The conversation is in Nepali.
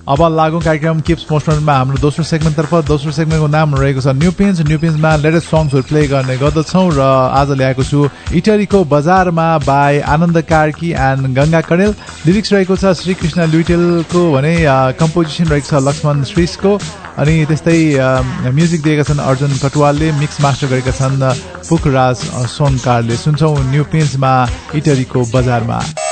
अब लागौँ कार्यक्रम किप्स पोस्टरमा हाम्रो दोस्रो सेगमेन्टतर्फ। दोस्रो सेगमेन्टको नाम रहेको छ new pins. New पिन्समा latest सङ्ग्सहरू play गर्ने गर्दछौँ र आज ल्याएको छु इटरीको बजारमा by Anand Karki and Ganga Kanel. Lyrics रहेको छ श्रीकृष्ण लुइटेलको भने कम्पोजिसन रहेको छ लक्ष्मण श्रीषको अनि त्यस्तै म्युजिक दिएका छन् अर्जुन कटुवालले, मिक्स मास्टर गरेका छन् पुखराज सोनकारले। सुन्छौँ न्यू पिन्समा इटरीको बजारमा।